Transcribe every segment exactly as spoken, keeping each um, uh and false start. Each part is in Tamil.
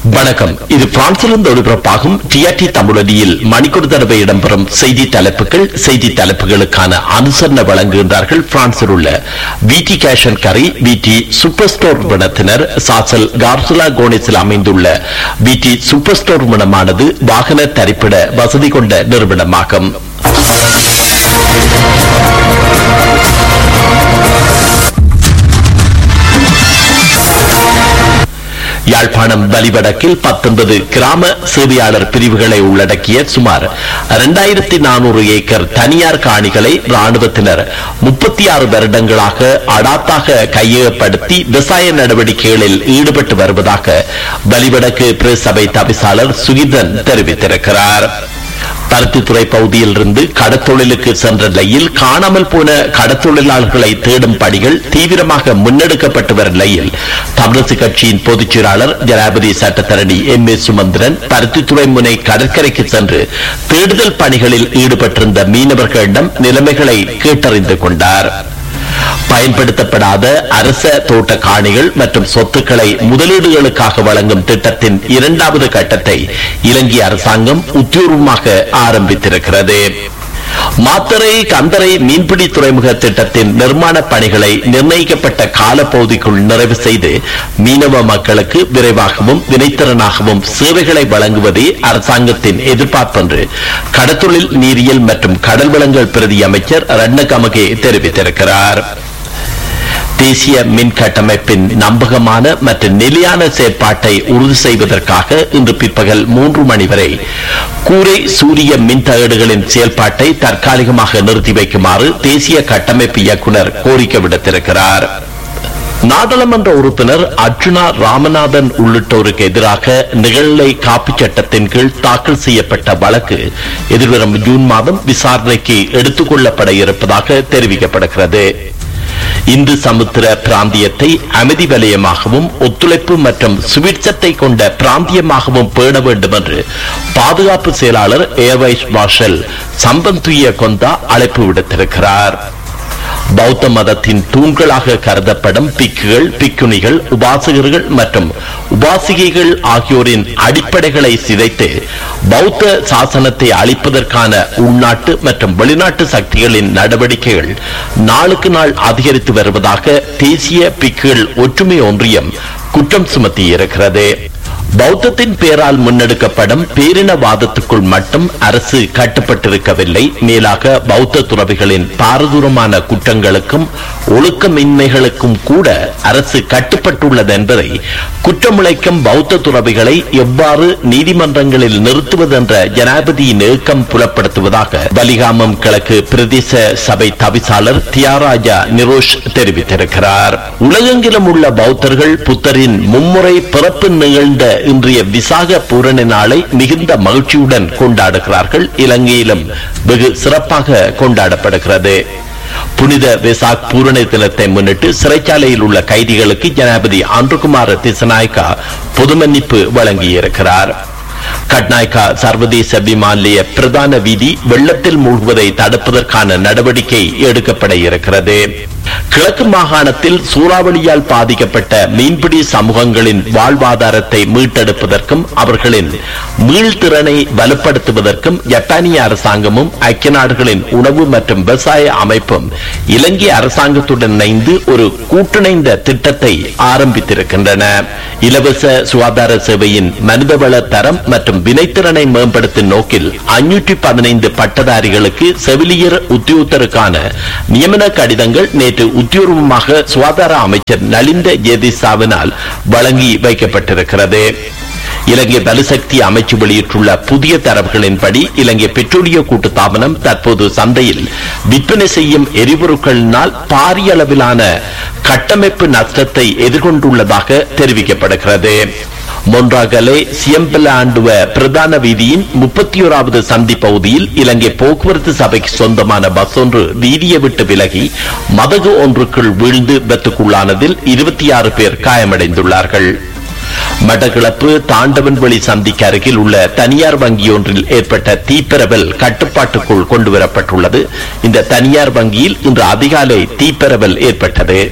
வணக்கம். இது பிரான்சிலிருந்து ஒளிபரப்பாகும் டிஆர்டி தமிழொலியில் மணிக்கூர் தடவை இடம்பெறும் செய்தி தலைப்புகள். செய்தி தலைப்புகளுக்கான அனுசரணை வழங்குகின்றார்கள் பிரான்சில் உள்ள விடி கேஷ் அண்ட் கரி விடி சூப்பர் ஸ்டோர் நிறுவனத்தினர். சாசல் கார்சுலா கோனிஸில் அமைந்துள்ள விடி சூப்பர் ஸ்டோர் நிறுவனமானது வாகன தரிப்பிட வசதி கொண்ட நிறுவனமாகும். யாழ்ப்பாணம் வலிவடக்கில் பத்தொன்பது கிராம சேவையாளர் பிரிவுகளை உள்ளடக்கிய சுமார் இரண்டாயிரத்தி நானூறு ஏக்கர் தனியார் காணிகளை ராணுவத்தினர் முப்பத்தி ஆறு வருடங்களாக அடாத்தாக கையகப்படுத்தி விவசாய நடவடிக்கைகளில் ஈடுபட்டு வருவதாக வலிவடக்கு பிரஸ் சபை தவிசாளர் சுகிதன் தெரிவித்திருக்கிறார். பருத்தித்துறை பகுதியில் இருந்து கடத்தொழிலுக்கு சென்ற நிலையில் காணாமல் போன கடத்தொழிலாளர்களை தேடும் பணிகள் தீவிரமாக முன்னெடுக்கப்பட்டு வரும் நிலையில் தமிழரசு கட்சியின் பொதுச் செயலாளர் ஜனாதிபதி சட்டத்தரணி எம் ஏ சுமந்திரன் பருத்தித்துறை முனை கடற்கரைக்கு சென்று தேடுதல் பணிகளில் ஈடுபட்டிருந்த மீனவர்களிடம் நிலைமைகளை கேட்டறிந்து கொண்டார். பயன்படுத்தப்படாத அரச தோட்ட காணிகள் மற்றும் சொத்துக்களை முதலீடுகளுக்காக வழங்கும் திட்டத்தின் இரண்டாவது கட்டத்தை இலங்கை அரசாங்கம் உத்தியோகமாக ஆரம்பித்திருக்கிறது. மாத்தறை கந்தரை மீன்பிடி துறைமுக திட்டத்தின் நிர்மாண பணிகளை நிர்ணயிக்கப்பட்ட காலப்பகுதிக்குள் நிறைவு செய்து மீனவ மக்களுக்கு விரைவாகவும் வினைத்திறனாகவும் சேவைகளை வழங்குவதே அரசாங்கத்தின் எதிர்பார்ப்பு என்று கடத்தொழில் நீரியல் மற்றும் கடல் வளங்கள் பிரதி அமைச்சர் ரட்னகமகே தெரிவித்திருக்கிறார். தேசிய மின் கட்டமைப்பின் நம்பகமான மற்றும் நிலையான செயற்பாட்டை உறுதி செய்வதற்காக இன்று பிற்பகல் மூன்று மணி வரை கூரை சூரிய மின் தகடுகளின் செயல்பாட்டை தற்காலிகமாக நிறுத்தி வைக்குமாறு தேசிய கட்டமைப்பு இயக்குநர் கோரிக்கை விடுத்திருக்கிறார். நாடாளுமன்ற உறுப்பினர் அர்ஜுனா ராமநாதன் உள்ளிட்டோருக்கு எதிராக நிகழ்நிலை காப்பு சட்டத்தின் கீழ் தாக்கல் செய்யப்பட்ட வழக்கு எதிர்வரும் ஜூன் மாதம் விசாரணைக்கு எடுத்துக் கொள்ளப்பட இருப்பதாக தெரிவிக்கப்படுகிறது. இந்து சமுத்திர பிராந்தியத்தை அமைதி வலயமாகவும் ஒத்துழைப்பு மற்றும் சுவிட்சத்தை கொண்ட பிராந்தியமாகவும் பேண வேண்டும் என்று பாதுகாப்பு செயலாளர் ஏர் வைஸ் மார்ஷல் சம்பந்துய கொந்தா அழைப்பு விடுத்திருக்கிறார். பௌத்த மதத்தின் தூண்களாக கருதப்படும் பிக்குகள், பிக்குணிகள், உபாசகர்கள் மற்றும் உபாசிகைகள் ஆகியோரின் அடிப்படைகளை சிதைத்து பௌத்த சாசனத்தை அழிப்பதற்கான உள்நாட்டு மற்றும் வெளிநாட்டு சக்திகளின் நடவடிக்கைகள் நாளுக்கு நாள் அதிகரித்து வருவதாக தேசிய பிக்குகள் ஒற்றுமை ஒன்றியம் குற்றம் சுமத்தியிருக்கிறது. பௌத்தத்தின் பேரால் முன்னெடுக்கப்படும் பேரினவாதத்துக்குள் மட்டும் அரசு கட்டுப்பட்டிருக்கவில்லை, மேலாக பௌத்த துறவிகளின் பாரதூரமான குற்றங்களுக்கும் ஒழுக்கமின்மைகளுக்கும் கூட அரசு கட்டுப்பட்டுள்ளது என்பதை குற்றமுளைக்கும் பௌத்த துறவிகளை எவ்வாறு நீதிமன்றங்களில் நிறுத்துவது என்ற ஜனாதிபதியின் ஏக்கம் புலப்படுத்துவதாக வலிகாமம் கிழக்கு பிரதேச சபை தவிசாளர் தியாராஜா நிரோஷ் தெரிவித்திருக்கிறார். உலகெங்கிலும் உள்ள பௌத்தர்கள் புத்தரின் மும்முறை பிறப்பு நிகழ்ந்த இன்றைய விசாக பூரண நாளை மிகுந்த மகிழ்ச்சியுடன் கொண்டாடுகிறார்கள். இலங்கையிலும் வெகு சிறப்பாக கொண்டாடப்படுகிறது. புனித வெசாக் பூரண தினத்தை முன்னிட்டு சிறைச்சாலையில் உள்ள கைதிகளுக்கு ஜனாதிபதி ஆண்ட்ருகுமார் திசநாயக்கா பொது மன்னிப்பு வழங்கியிருக்கிறார். கட்நாயக்கா சர்வதேச விமான நிலைய பிரதான வீதி வெள்ளத்தில் மூழ்குவதை தடுப்பதற்கான நடவடிக்கை எடுக்கப்பட இருக்கிறது. கிழக்கு மாகாணத்தில் சூறாவளியால் பாதிக்கப்பட்ட மீன்பிடி சமூகங்களின் வாழ்வாதாரத்தை மீட்டெடுப்பதற்கும் அவர்களின் மீள்திறனை வலுப்படுத்துவதற்கும் ஜப்பானிய அரசாங்கமும் ஐக்கிய நாடுகளின் உணவு மற்றும் விவசாய அமைப்பும் இலங்கை அரசாங்கத்துடன் இணைந்து ஒரு கூட்டிணைந்த திட்டத்தை ஆரம்பித்திருக்கின்றன. இலவச சுகாதார சேவையின் மனிதவள தரம் மற்றும் வினைத்திறனை மேம்படுத்தும் நோக்கில் ஐநூற்றி பதினைந்து பட்டதாரிகளுக்கு செவிலியர் உத்தியோகத்தருக்கான நியமன கடிதங்கள் நேற்று உத்தியோகமாக சுகாதார அமைச்சர் நலிந்த ஜேதிசாவினால் வழங்கி வைக்கப்பட்டிருக்கிறது. இலங்கை பலுசக்தி அமைச்சு வெளியிட்டுள்ள புதிய தரவுகளின்படி இலங்கை பெட்ரோலிய கூட்டுத்தாபனம் தற்போது சந்தையில் விற்பனை செய்யும் எரிபொருட்களினால் பாரிய அளவிலான கட்டமைப்பு நஷ்டத்தை எதிர்கொண்டுள்ளதாக தெரிவிக்கப்படுகிறது. மொன்றாகலே சியம்பலாண்டுவ பிரதான வீதியின் முப்பத்தி ஓராவது சந்தி பகுதியில் இலங்கை போக்குவரத்து சபைக்கு சொந்தமான பஸ் ஒன்று வீதியை விட்டு விலகி மதகு ஒன்றுக்குள் வீழ்ந்து விபத்துக்குள்ளானதில் இருபத்தி ஆறு பேர் காயமடைந்துள்ளார்கள். மட்டக்களப்பு தாண்டவன்வெளி சந்திக்கு அருகில் உள்ள தனியார் வங்கி ஒன்றில் ஏற்பட்ட தீப்பரவல் கட்டுப்பாட்டுக்குள் கொண்டுவரப்பட்டுள்ளது. இந்த தனியார் வங்கியில் இன்று அதிகாலை தீப்பரவல் ஏற்பட்டது.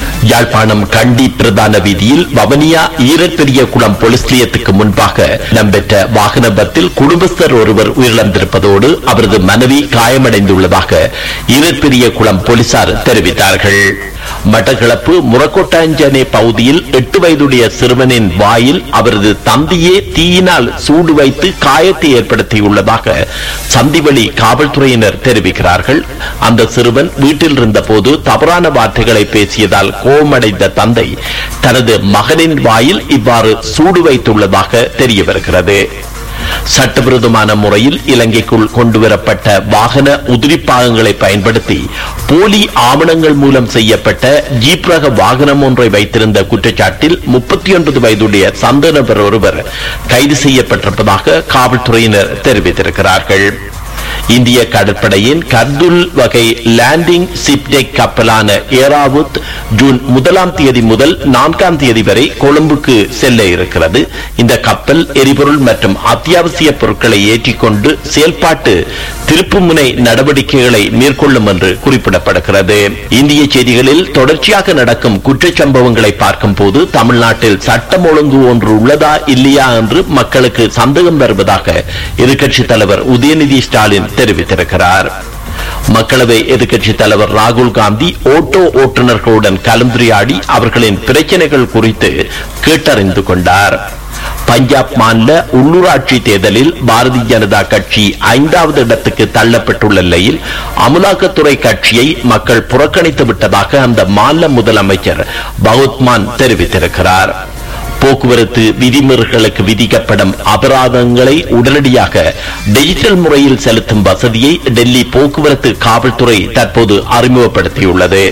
யாழ்ப்பாணம் கண்டி பிரதான வீதியில் வவனியா ஈரப்பெரிய குளம் போலீஸ் நிலையத்துக்கு முன்பாக இடம்பெற்ற வாகன விபத்தில் குடும்பஸ்தர் ஒருவர் உயிரிழந்திருப்பதோடு அவரது மனைவி காயமடைந்துள்ளதாக ஈரப்பெரிய குளம் போலீசார் தெரிவித்தார்கள். மட்டக்களப்பு முரக்கொட்டாஞ்சனே பகுதியில் எட்டு வயதுடைய சிறுவனின் வாயில் அவரது தந்தையே தீயினால் சூடு வைத்து காயத்தை ஏற்படுத்தியுள்ளதாக சந்திவெளி காவல்துறையினர் தெரிவிக்கிறார்கள். அந்த சிறுவன் வீட்டில் இருந்த போது தவறான வார்த்தைகளை பேசியதால் கோபமடைந்த தந்தை தனது மகனின் வாயில் இவ்வாறு சூடு வைத்துள்ளதாக தெரிய வருகிறது. சட்டவிரோதமான முறையில் இலங்கைக்குள் கொண்டுவரப்பட்ட வாகன உதிரிப்பாகங்களை பயன்படுத்தி போலி ஆவணங்கள் மூலம் செய்யப்பட்ட ஜீப் ரக வாகனம் ஒன்றை வைத்திருந்த குற்றச்சாட்டில் முப்பத்தி ஒன்பது வயதுடைய சந்தேக நபர் ஒருவர் கைது செய்யப்பட்டிருப்பதாக காவல்துறையினர் தெரிவித்திருக்கிறார்கள். இந்திய கடற்படையின் கர்துல் வகை லேண்டிங் சிப்டெக் கப்பலான ஏராவுத் ஜூன் முதலாம் தேதி முதல் நான்காம் தேதி வரை கொழும்புக்கு செல்ல இருக்கிறது. இந்த கப்பல் எரிபொருள் மற்றும் அத்தியாவசிய பொருட்களை ஏற்றிக்கொண்டு செயல்பாட்டு திருப்புமுனை நடவடிக்கைகளை மேற்கொள்ளும் என்று குறிப்பிடப்படுகிறது. இந்திய செய்திகளில் தொடர்ச்சியாக நடக்கும் குற்றச்சம்பவங்களை பார்க்கும் போது தமிழ்நாட்டில் சட்டம் ஒழுங்கு ஒன்று உள்ளதா இல்லையா என்று மக்களுக்கு சந்தேகம் வருவதாக எதிர்க்கட்சித் தலைவர் உதயநிதி ஸ்டாலின் தெரிவித்திருக்கிறார். மக்களவை எதிர்க்கட்சித் தலைவர் ராகுல் காந்தி ஓட்டோ ஓட்டுநர்களுடன் கலந்துரையாடி அவர்களின் பிரச்சனைகள் குறித்து கேட்டறிந்து கொண்டார். பஞ்சாப் மாநில உள்ளூராட்சி தேர்தலில் பாரதிய ஜனதா கட்சி ஐந்தாவது இடத்துக்கு தள்ளப்பட்டுள்ள நிலையில் அமலாக்கத்துறை கட்சியை மக்கள் புறக்கணித்து விட்டதாக அந்த மாநில முதலமைச்சர் பகவத்மான் தெரிவித்திருக்கிறார். போக்குவரத்து விதிமுறைகளுக்கு விதிக்கப்படும் அபராதங்களை உடனடியாக டிஜிட்டல் முறையில் செலுத்தும் வசதியை டெல்லி போக்குவரத்து காவல்துறை தற்போது அறிமுகப்படுத்தியுள்ளது.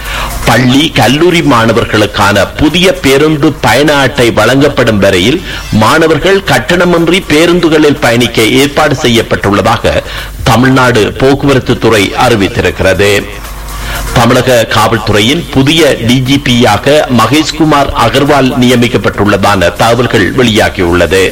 பள்ளி கல்லூரி மாணவர்களுக்கான புதிய பேருந்து பயண அட்டை வழங்கப்படும் வரையில் மாணவர்கள் கட்டணமின்றி பேருந்துகளில் பயணிக்க ஏற்பாடு செய்யப்பட்டுள்ளதாக தமிழ்நாடு போக்குவரத்து துறை அறிவித்திருக்கிறது. தமிழக காவல்துறையின் புதிய டிஜிபியாக மகேஷ்குமார் அகர்வால் நியமிக்கப்பட்டுள்ளதான தகவல்கள் வெளியாகியுள்ளது.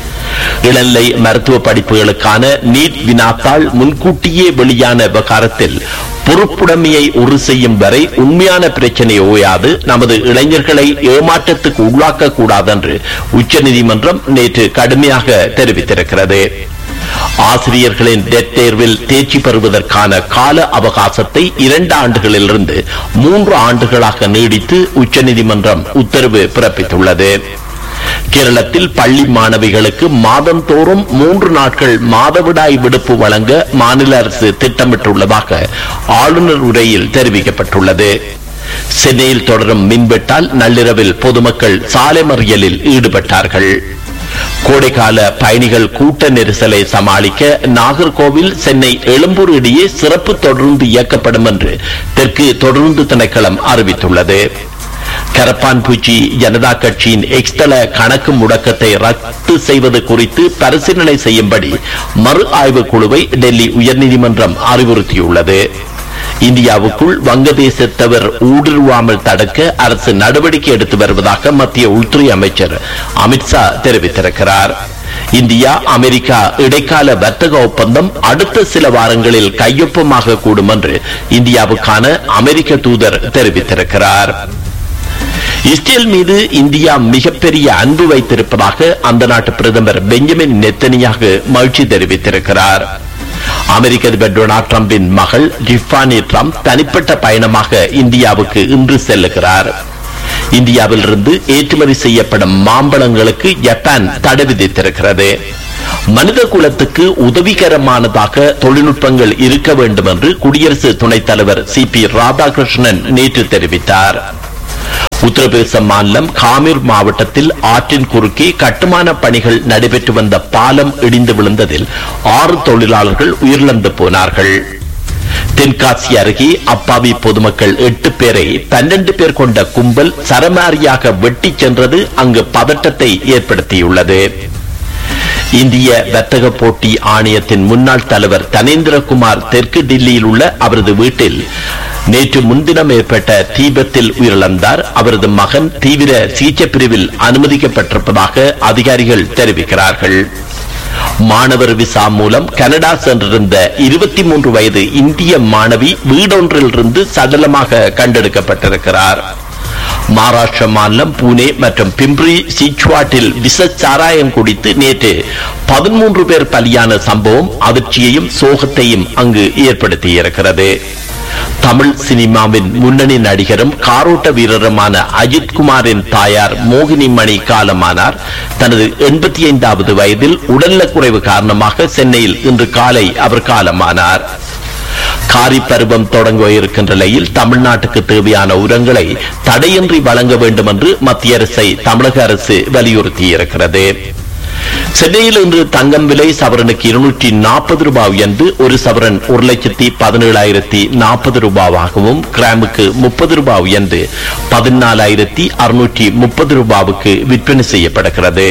இளநிலை மருத்துவ படிப்புகளுக்கான நீட் வினாத்தாள் முன்கூட்டியே வெளியான விவகாரத்தில் பொறுப்புடைமையை உறுதி செய்யும் வரை உண்மையான பிரச்சனை ஓயாது, நமது இளைஞர்களை ஏமாற்றத்துக்கு உள்ளாக்க கூடாது என்று உச்சநீதிமன்றம் நேற்று கடுமையாக தெரிவித்திருக்கிறது. ஆசிரியர்களின் டெட் தேர்வில் தேர்ச்சி பெறுவதற்கான கால அவகாசத்தை இரண்டு ஆண்டுகளிலிருந்து மூன்று ஆண்டுகளாக நீடித்து உச்சநீதிமன்றம் உத்தரவு பிறப்பித்துள்ளது. கேரளத்தில் பள்ளி மாணவிகளுக்கு மாதந்தோறும் மூன்று நாட்கள் மாதவிடாய் விடுப்பு வழங்க மாநில அரசு திட்டமிட்டுள்ளதாக ஆளுநர் உரையில் தெரிவிக்கப்பட்டுள்ளது. சென்னையில் தொடரும் மின்வெட்டால் நள்ளிரவில் பொதுமக்கள் சாலை மறியலில் ஈடுபட்டார்கள். கோடைக்கால பயணிகள் கூட்ட நெரிசலை சமாளிக்க நாகர்கோவில் சென்னை எழும்பூர் இடையே சிறப்பு தொடர்ந்து இயக்கப்படும் என்று தெற்கு தொடர்ந்து திணைக்களம் அறிவித்துள்ளது. கரப்பான்பூச்சி ஜனதா கட்சியின் எக்ஸ்தல கணக்கு முடக்கத்தை ரத்து செய்வது குறித்து பரிசீலனை செய்யும்படி மறு ஆய்வு குழுவை டெல்லி உயர்நீதிமன்றம் அறிவுறுத்தியுள்ளது. இந்தியாவுக்குள் வங்கதேசத்தவர் ஊடுருவாமல் தடுக்க அரசு நடவடிக்கை எடுத்து வருவதாக மத்திய உள்துறை அமைச்சர் அமித்ஷா தெரிவித்திருக்கிறார். இந்தியா அமெரிக்கா இடைக்கால வர்த்தக ஒப்பந்தம் அடுத்த சில வாரங்களில் கையொப்பமாக கூடும் என்று இந்தியாவுக்கான அமெரிக்க தூதர் தெரிவித்திருக்கிறார். இஸ்ரேல் மீது இந்தியா மிகப்பெரிய அன்பு வைத்திருப்பதாக அந்த நாட்டு பிரதமர் பெஞ்சமின் நெத்தனியாகு மகிழ்ச்சி தெரிவித்திருக்கிறார். அமெரிக்க அதிபர் டொனால்ட் டிரம்பின் மகள் டிஃபானி டிரம்ப் தனிப்பட்ட பயணமாக இந்தியாவுக்கு இன்று செல்லுகிறார். இந்தியாவில் இருந்து ஏற்றுமதி செய்யப்படும் மாம்பழங்களுக்கு ஜப்பான் தடை விதித்திருக்கிறது. மனித குலத்துக்கு உதவிகரமானதாக தொழில்நுட்பங்கள் இருக்க வேண்டும் என்று குடியரசு துணைத் தலைவர் சி பி ராதாகிருஷ்ணன் நேற்று தெரிவித்தார். உத்தரப்பிரதேச மாநிலம் காமிர் மாவட்டத்தில் ஆற்றின் குறுக்கே கட்டுமான பணிகள் நடைபெற்று வந்த பாலம் இடிந்து விழுந்ததில் ஆறு தொழிலாளர்கள் உயிரிழந்து போனார்கள். தென்காசி அருகே அப்பாவி பொதுமக்கள் எட்டு பேரை பன்னெண்டு பேர் கொண்ட கும்பல் சரமாரியாக வெட்டி சென்றது அங்கு பதட்டத்தை ஏற்படுத்தியுள்ளது. இந்திய வர்த்தக போட்டி ஆணையத்தின் முன்னாள் தலைவர் தனேந்திரகுமார் தெற்கு டில்லியில் உள்ள அவரது வீட்டில் நேற்று முன்தினம் ஏற்பட்ட தீபத்தில் உயிரிழந்தார். அவரது மகன் தீவிர சிகிச்சை பிரிவில் அனுமதிக்கப்பட்டிருப்பதாக அதிகாரிகள் தெரிவிக்கிறார்கள். மாணவர் விசா மூலம் கனடா சென்றிருந்த இருபத்தி மூன்று வயது இந்திய மாணவி வீடொன்றில் இருந்து சடலமாக கண்டெடுக்கப்பட்டிருக்கிறார். மகாராஷ்டிர மாநிலம் புனே மற்றும் பிம்ப்ரி சிச்வாட்டில் விச சாராயம் குடித்து நேற்று பதிமூன்று பேர் பலியான சம்பவம் அதிர்ச்சியையும் சோகத்தையும் அங்கு ஏற்படுத்தியிருக்கிறது. தமிழ் சினிமாவின் முன்னணி நடிகரும் காரோட்ட வீரருமான அஜித் குமாரின் தாயார் மோகினி மணி காலமானார். தனது எண்பத்தி ஐந்தாவது வயதில் உடல்நலக்குறைவு காரணமாக சென்னையில் இன்று காலை அவர் காலமானார். காரி பருவம் தொடங்க இருக்கின்ற நிலையில் தமிழ்நாட்டுக்கு தேவையான உரங்களை தடையின்றி வழங்க வேண்டும் என்று மத்திய அரசை தமிழக அரசு வலியுறுத்தியிருக்கிறது. சென்னையில் இன்று தங்கம் விலை சவரனுக்கு இருநூற்றி நாற்பது ரூபாய் உயர்ந்து ஒரு சவரன் ஒரு லட்சத்தி பதினேழாயிரத்தி நாற்பது ரூபாவாகவும் கிராமுக்கு முப்பது ரூபாய் உயர்ந்து பதினாலாயிரத்தி அறுநூற்றி முப்பது ரூபாவுக்கு விற்பனை செய்யப்படுகிறது.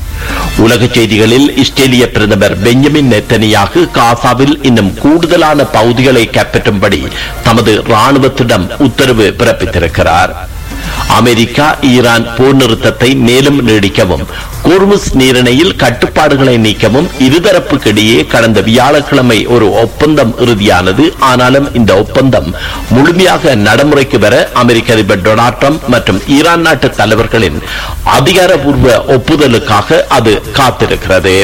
உலக செய்திகளில் இஸ்ரேலிய பிரதமர் பெஞ்சமின் நெத்தனியாகு காசாவில் இன்னும் கூடுதலான பகுதிகளை கைப்பற்றும்படி தமது ராணுவத்திடம் உத்தரவு பிறப்பித்திருக்கிறார். அமெரிக்கா ஈரான் போர் நிறுத்தத்தை மேலும் நீடிக்கவும் கோர்முஸ் நீரிணையில் கட்டுப்பாடுகளை நீக்கவும் இருதரப்புக்கிடையே கடந்த வியாழக்கிழமை ஒரு ஒப்பந்தம் இறுதியானது. ஆனாலும் இந்த ஒப்பந்தம் முழுமையாக நடைமுறைக்கு வர அமெரிக்க அதிபர் டொனால்ட் ட்ரம்ப் மற்றும் ஈரான் நாட்டு தலைவர்களின் அதிகாரப்பூர்வ ஒப்புதலுக்காக அது காத்திருக்கிறது.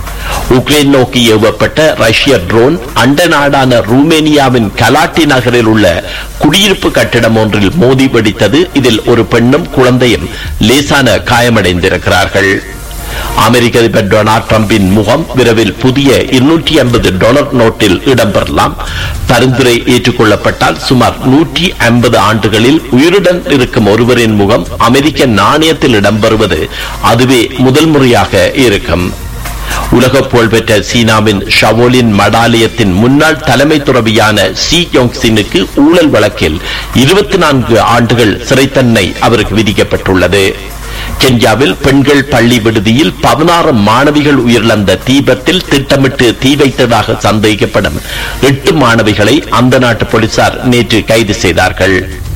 உக்ரைன் நோக்கி ஏவப்பட்ட ரஷ்ய ட்ரோன் அண்ட நாடான ரூமேனியாவின் கலாட்டி நகரில் உள்ள குடியிருப்பு கட்டிடம் ஒன்றில் மோதி வெடித்தது. இதில் ஒரு பெண்ணும் குழந்தையும் லேசான காயமடைந்திருக்கிறார்கள். அமெரிக்க அதிபர் டொனால்ட் ட்ரம்பின் முகம் விரைவில் புதிய இருநூற்றி ஐம்பது டாலர் நோட்டில் இடம்பெறலாம். பரிந்துரை ஏற்றுக்கொள்ளப்பட்டால் சுமார் நூற்றி ஐம்பது ஆண்டுகளில் உயிருடன் இருக்கும் ஒருவரின் முகம் அமெரிக்க நாணயத்தில் இடம்பெறுவது அதுவே முதல் முறையாக இருக்கும். உலக புகழ்பெற்ற சீனாவின் ஷவோலின் மடாலயத்தின் முன்னாள் தலைமை துறவியான ஷி யோங்சினுக்கு ஊழல் வழக்கில் இருபத்தி நான்கு ஆண்டுகள் சிறை தண்டனை அவருக்கு விதிக்கப்பட்டுள்ளது. கென்யாவில் பெண்கள் பள்ளி விடுதியில் பதினாறு மாணவிகள் உயிரிழந்த தீபத்தில் திட்டமிட்டு தீ வைத்ததாக சந்தேகிக்கப்படும் எட்டு மாணவிகளை அந்த நாட்டு போலீசார் நேற்று கைது செய்தார்கள்.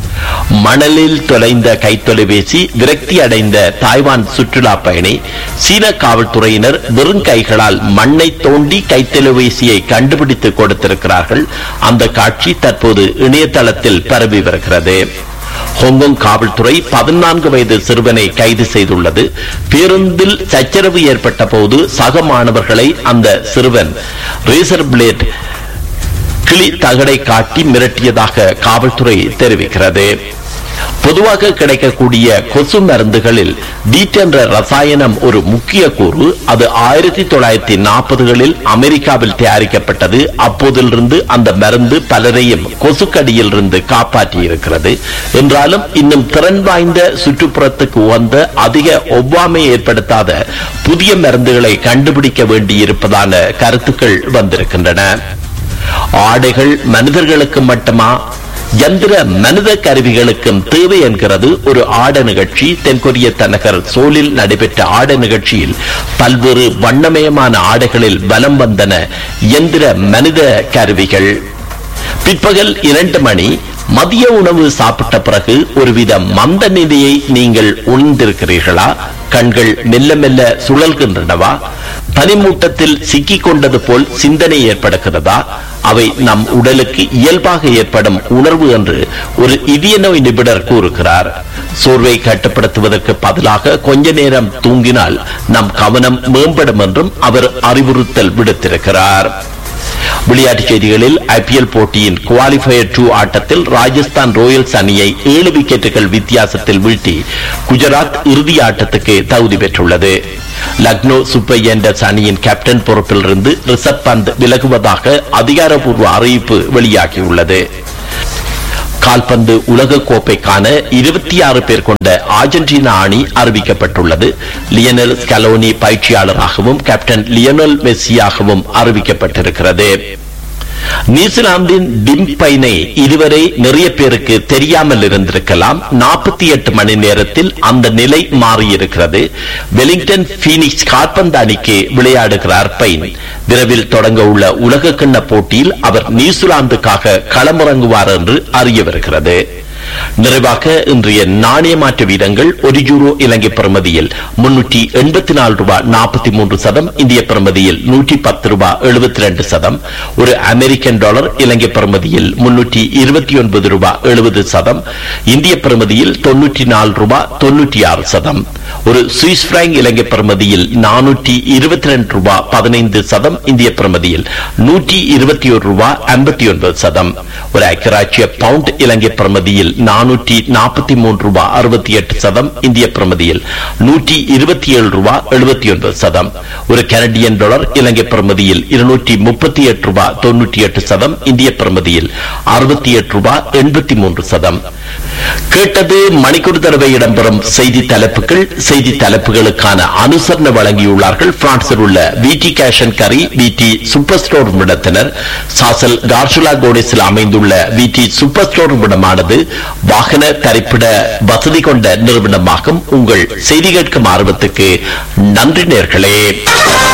மணலில் தொலைந்த கைத்தொலைபேசி விரக்தி அடைந்த தாய்வான் சுற்றுலா பயணி சீன காவல்துறையினர் வெறும் கைகளால் மண்ணை தோண்டி கைத்தொலைபேசியை கண்டுபிடித்து கொடுத்திருக்கிறார்கள். அந்த காட்சி தற்போது இணையதளத்தில் பரவி வருகிறது. ஹாங்காங் காவல்துறை பதினான்கு வயது சிறுவனை கைது செய்துள்ளது. பேருந்தில் சச்சரவு ஏற்பட்ட போது சக மாணவர்களை அந்த சிறுவன் ரேசர் பிளேட் கிளி தகடை காட்டி மிரட்டியதாக காவல்துறை தெரிவிக்கிறது. பொதுவாக கிடைக்கக்கூடிய கொசு மருந்துகளில் டீட் என்ற ரசாயனம் ஒரு முக்கிய கூறு. அது ஆயிரத்தி தொள்ளாயிரத்தி நாற்பதுகளில் அமெரிக்காவில் தயாரிக்கப்பட்டது. அப்போதிலிருந்து அந்த மருந்து பலரையும் கொசுக்கடியில் இருந்து காப்பாற்றி இருக்கிறது. என்றாலும் இன்னும் திறன் வாய்ந்த சுற்றுப்புறத்துக்கு உகந்த அதிக ஒவ்வாமை ஏற்படுத்தாத புதிய மருந்துகளை கண்டுபிடிக்க வேண்டியிருப்பதான கருத்துக்கள் வந்திருக்கின்றன. ஆடைகள் மனிதர்களுக்கு மட்டுமா, யந்திர மனித கருவிகளுக்கும் தேவை என்கிறது ஒரு ஆட நிகழ்ச்சி. தென்கொரிய தலைநகர் சோலில் நடைபெற்ற ஆட நிகழ்ச்சியில் பல்வேறு வண்ணமயமான ஆடைகளில் வலம் வந்தன யந்திர மனித கருவிகள். பிற்பகல் இரண்டு மணி மதிய உணவு சாப்பிட்ட பிறகு ஒருவித மந்த நிலையை நீங்கள் உணர்ந்திருக்கிறீர்களா? கண்கள் மெல்ல மெல்ல சுழல்கின்றனவா? பனிமூட்டத்தில் சிக்கிக் கொண்டது போல் சிந்தனை ஏற்படுகிறதா? அவை நம் உடலுக்கு இயல்பாக ஏற்படும் உணர்வு என்று ஒரு இதய நோய் நிபுணர் கூறுகிறார். சோர்வை கட்டுப்படுத்துவதற்கு பதிலாக கொஞ்ச நேரம் தூங்கினால் நம் கவனம் மேம்படும் என்றும் அவர் அறிவுறுத்தல் விடுத்திருக்கிறார். விளையாட்டுச் செய்திகளில் ஐபிஎல் போட்டியின் குவாலிஃபயர் டூ ஆட்டத்தில் ராஜஸ்தான் ராயல்ஸ் அணியை ஏழு விக்கெட்டுகள் வித்தியாசத்தில் வீழ்த்தி குஜராத் இறுதி ஆட்டத்துக்கு தகுதி பெற்றுள்ளது. லக்னோ சூப்பர் ஜெயண்ட்ஸ் அணியின் கேப்டன் பொறுப்பில் இருந்து ரிஷப் பந்த் விலகுவதாக அதிகாரப்பூர்வ அறிவிப்பு வெளியாகியுள்ளது. கால்பந்து உலக கோப்பைக்கான இருபத்தி ஆறு பேர் கொண்ட அர்ஜென்டினா அணி அறிவிக்கப்பட்டுள்ளது. லியனல் ஸ்கலோனி பயிற்சியாளராகவும் கேப்டன் லியோனல் மெஸ்ஸியாகவும் அறிவிக்கப்பட்டிருக்கிறது. நியூசிலாந்தின் டிம்பைனை இதுவரை நிறைய பேருக்கு தெரியாமல் இருந்திருக்கலாம். நாற்பத்தி எட்டு மணி நேரத்தில் அந்த நிலை மாறியிருக்கிறது. வெலிங்டன் பீனிக்ஸ் கால்பந்து அணிக்கு விளையாடுகிறார் பைன். விரைவில் தொடங்க உள்ள உலக கிண்ண போட்டியில் அவர் நியூசிலாந்துக்காக களமிறங்குவார் என்று அறிய வருகிறது. நிறைவாக இன்றைய நாணய மாற்று வீதங்கள் ஒரு யூரோ இலங்கை பிரமதியில் முன்னூற்றி எண்பத்தி நாலு ரூபாய் நாற்பத்தி மூன்று சதம், இந்திய பிரமதியில் நூற்றி பத்து ரூபாய் எழுபத்தி இரண்டு சதம். ஒரு அமெரிக்கன் டாலர் இலங்கை பிரமதியில் முன்னூற்றி இருபத்தி ஒன்பது ரூபாய் எழுபது சதம், இந்திய பிரமதியில் தொன்னூற்றி நாலு ரூபாய் தொன்னூற்றி ஆறு சதம். ஒரு சுவிஸ் பிராங்க் இலங்கை பிரமதியில் நானூற்றி இருபத்தி இரண்டு ரூபாய் பதினைந்து சதம், இந்திய பிரமதியில் நூற்றி இருபத்தி ஒரு ரூபாய் ஐம்பத்தி ஒன்பது சதம். ஒரு ஐக்கியராட்சிய பவுண்ட் இலங்கை பிரமதியில் நானூற்றி நாற்பத்தி மூன்று ரூபாய் அறுபத்தி எட்டு சதம், இந்திய பிரமதியில் நூற்றி இருபத்தி ஏழு ரூபாய் எழுபத்தி ஒன்பது சதம். ஒரு கனடியன் டாலர் இலங்கை பிரமதியில் இருநூற்றி முப்பத்தி எட்டு ரூபாய் தொன்னூற்றி எட்டு சதம், இந்திய பிரமதியில் அறுபத்தி எட்டு ரூபாய் எண்பத்தி மூன்று சதம். கேட்டது மணிக்கூர் தடவை இடம்பெறும் செய்தி தலைப்புகள். செய்தி தலைப்புகளுக்கான அனுசரணை வழங்கியுள்ளார்கள் பிரான்சில் உள்ள விடி கேஷ் அண்ட் கரி விடி சூப்பர் ஸ்டோர் நிறுவனத்தினர். சாசல் கார்சுலா கோடிஸில் அமைந்துள்ள விடி சூப்பர் ஸ்டோர் நிறுவனமானது வாகன தரிப்பிட வசதி கொண்ட நிறுவனமாகும். உங்கள் செய்தி கேட்கும் ஆர்வத்துக்கு நன்றி நேர்களே.